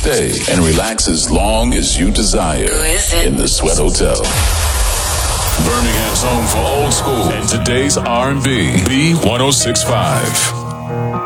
stay and relax as long as you desire in the Sweat Hotel. Birmingham's home for old school and today's R&B. B1065.